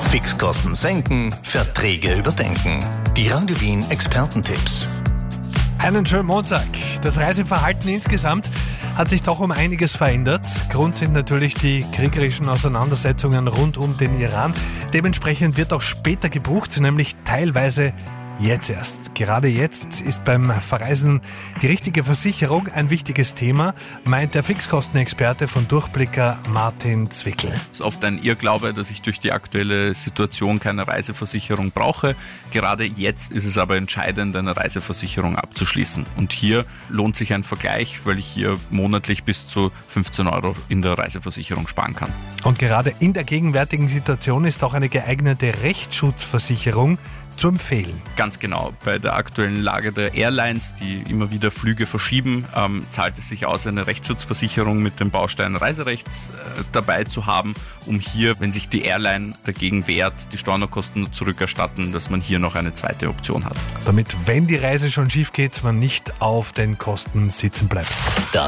Fixkosten senken, Verträge überdenken. Die Radio Wien Expertentipps. Einen schönen Montag. Das Reiseverhalten insgesamt hat sich doch um einiges verändert. Grund sind natürlich die kriegerischen Auseinandersetzungen rund um den Iran. Dementsprechend wird auch später gebucht, nämlich teilweise jetzt erst. Gerade jetzt ist beim Verreisen die richtige Versicherung ein wichtiges Thema, meint der Fixkostenexperte von Durchblicker Martin Zwickel. Es ist oft ein Irrglaube, dass ich durch die aktuelle Situation keine Reiseversicherung brauche. Gerade jetzt ist es aber entscheidend, eine Reiseversicherung abzuschließen. Und hier lohnt sich ein Vergleich, weil ich hier monatlich bis zu 15 € in der Reiseversicherung sparen kann. Und gerade in der gegenwärtigen Situation ist auch eine geeignete Rechtsschutzversicherung zu empfehlen. Ganz genau. Bei der aktuellen Lage der Airlines, die immer wieder Flüge verschieben, zahlt es sich aus, eine Rechtsschutzversicherung mit dem Baustein Reiserecht dabei zu haben, um hier, wenn sich die Airline dagegen wehrt, die Stornokosten zurückerstatten, dass man hier noch eine zweite Option hat. Damit, wenn die Reise schon schief geht, man nicht auf den Kosten sitzen bleibt.